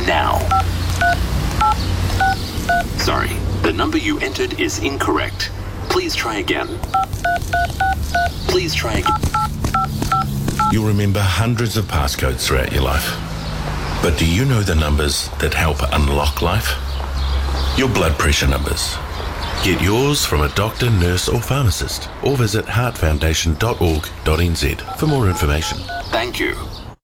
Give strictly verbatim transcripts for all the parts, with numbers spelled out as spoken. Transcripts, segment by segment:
now. Sorry, the number you entered is incorrect. Please try again. Please try again. You'll remember hundreds of passcodes throughout your life. But do you know the numbers that help unlock life? Your blood pressure numbers. Get yours from a doctor, nurse or pharmacist, or visit heart foundation dot org dot n z for more information. Thank you.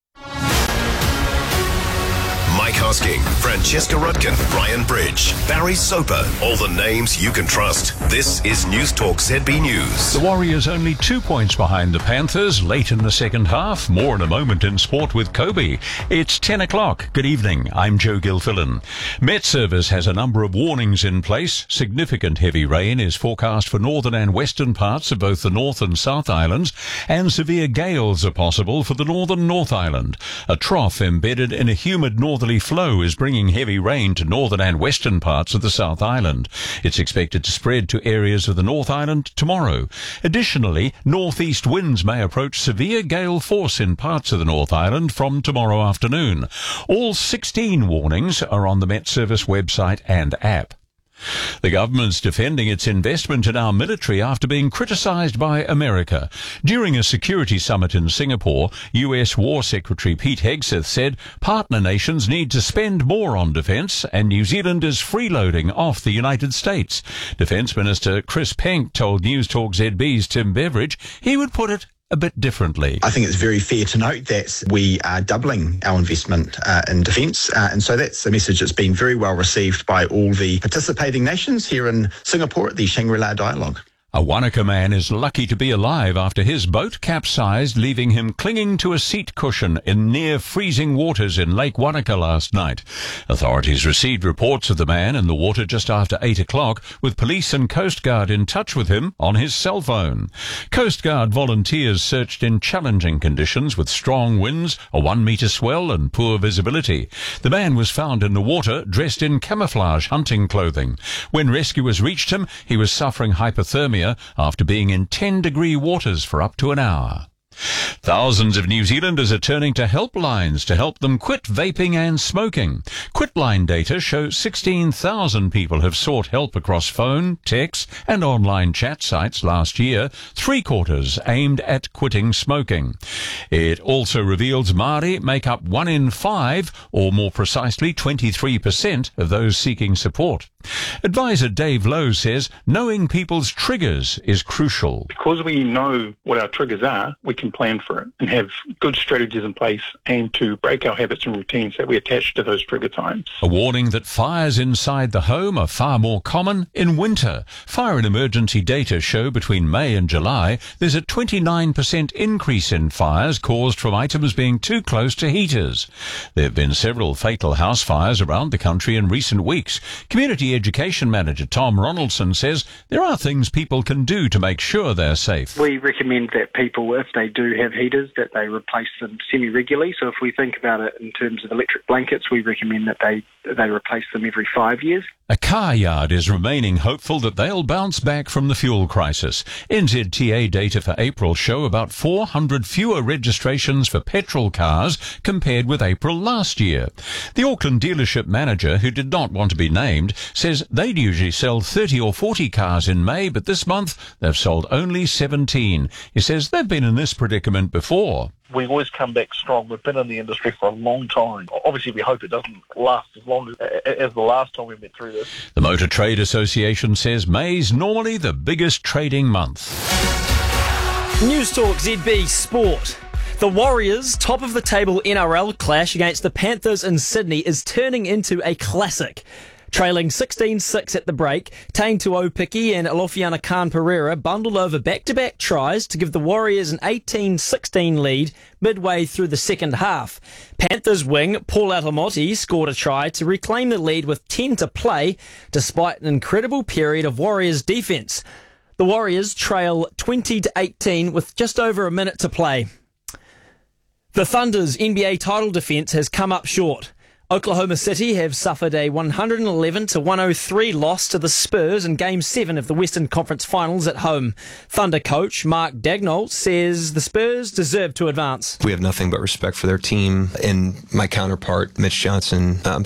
Mike Hosking, Francesca Rudkin, Brian Bridge, Barry Soper, all the names you can trust. This is News Talk Z B News. The Warriors only two points behind the Panthers late in the second half. More in a moment in sport with Kobe. It's ten o'clock. Good evening. I'm Joe Gilfillan. Met Service has a number of warnings in place. Significant heavy rain is forecast for northern and western parts of both the North and South Islands, and severe gales are possible for the northern North Island. A trough embedded in a humid northerly flow is bringing heavy rain to northern and western parts of the South Island. It's expected to spread to areas of the North Island tomorrow. Additionally, northeast winds may approach severe gale force in parts of the North Island from tomorrow afternoon. All sixteen warnings are on the Met Service website and app. The government's defending its investment in our military after being criticised by America. During a security summit in Singapore, U S War Secretary Pete Hegseth said partner nations need to spend more on defence and New Zealand is freeloading off the United States. Defence Minister Chris Penk told News Talk Z B's Tim Beveridge he would put it a bit differently. I think it's very fair to note that we are doubling our investment uh, in defence, uh, and so that's a message that's been very well received by all the participating nations here in Singapore at the Shangri-La Dialogue. A Wanaka man is lucky to be alive after his boat capsized, leaving him clinging to a seat cushion in near freezing waters in Lake Wanaka last night. Authorities received reports of the man in the water just after eight o'clock, with police and Coast Guard in touch with him on his cell phone. Coast Guard volunteers searched in challenging conditions with strong winds, a one-metre swell and poor visibility. The man was found in the water dressed in camouflage hunting clothing. When rescuers reached him, he was suffering hypothermia after being in ten-degree waters for up to an hour. Thousands of New Zealanders are turning to helplines to help them quit vaping and smoking. Quitline data shows sixteen thousand people have sought help across phone, text and online chat sites last year, three-quarters aimed at quitting smoking. It also reveals Māori make up one in five, or more precisely twenty-three percent of those seeking support. Advisor Dave Lowe says knowing people's triggers is crucial. Because we know what our triggers are, we can plan for it and have good strategies in place and to break our habits and routines that we attach to those trigger times. A warning that fires inside the home are far more common in winter. Fire and emergency data show between May and July there's a twenty-nine percent increase in fires caused from items being too close to heaters. There have been several fatal house fires around the country in recent weeks. Community Education Manager Tom Ronaldson says there are things people can do to make sure they're safe. We recommend that people, if they do have heaters, that they replace them semi-regularly. So if we think about it in terms of electric blankets, we recommend that they they replace them every five years. A car yard is remaining hopeful that they'll bounce back from the fuel crisis. N Z T A data for April show about four hundred fewer registrations for petrol cars compared with April last year. The Auckland dealership manager, who did not want to be named, says they'd usually sell thirty or forty cars in May, but this month they've sold only seventeen. He says they've been in this predicament before. We always come back strong. We've been in the industry for a long time. Obviously, we hope it doesn't last as long as, as the last time we went through this. The Motor Trade Association says May's normally the biggest trading month. News Talk Z B Sport. The Warriors' top of the table N R L clash against the Panthers in Sydney is turning into a classic. Trailing sixteen six at the break, Taine Tuopiki and Alofiana Khan Pereira bundled over back-to-back tries to give the Warriors an eighteen sixteen lead midway through the second half. Panthers wing Paul Atamotti scored a try to reclaim the lead with ten to play, despite an incredible period of Warriors defence. The Warriors trail twenty to eighteen with just over a minute to play. The Thunder's N B A title defence has come up short. Oklahoma City have suffered a one eleven to one oh three loss to the Spurs in Game seven of the Western Conference Finals at home. Thunder coach Mark Daigneault says the Spurs deserve to advance. We have nothing but respect for their team, and my counterpart, Mitch Johnson, I'm